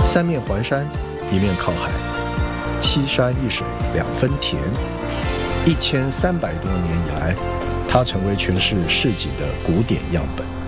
三面环山，一面靠海，七山一水两分田。1300多年以来，它成为诠释市井的古典样本。